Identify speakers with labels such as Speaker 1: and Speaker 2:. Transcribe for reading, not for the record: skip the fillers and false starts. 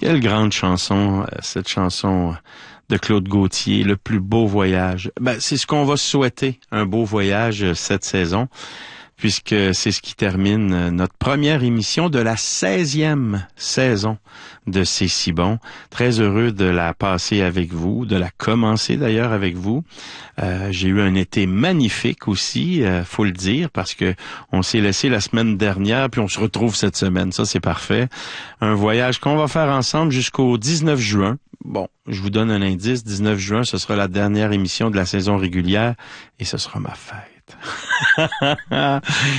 Speaker 1: Quelle grande chanson, cette chanson de Claude Gauthier, Le plus beau voyage. Ben, c'est ce qu'on va souhaiter, un beau voyage cette saison, puisque c'est ce qui termine notre première émission de la 16e saison de C'est si bon. Très heureux de la passer avec vous, de la commencer d'ailleurs avec vous. J'ai eu un été magnifique aussi, faut le dire, parce que on s'est laissé la semaine dernière, puis on se retrouve cette semaine. Ça, c'est parfait. Un voyage qu'on va faire ensemble jusqu'au 19 juin. Bon, je vous donne un indice. 19 juin, ce sera la dernière émission de la saison régulière et ce sera ma fête.